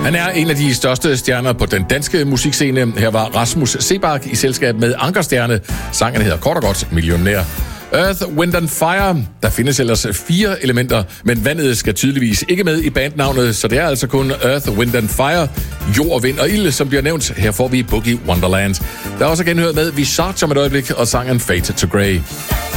Han er en af de største stjerner på den danske musikscene. Her var Rasmus Seebach i selskab med Ankerstjerne. Sangen hedder kort og godt Millionær. Earth, Wind and Fire. Der findes ellers 4 elementer, men vandet skal tydeligvis ikke med i bandnavnet, så det er altså kun Earth, Wind and Fire, jord, vind og ild, som bliver nævnt. Her får vi Boogie Wonderland. Der er også genhørt med Visage om et øjeblik, og sangen Fade to Grey.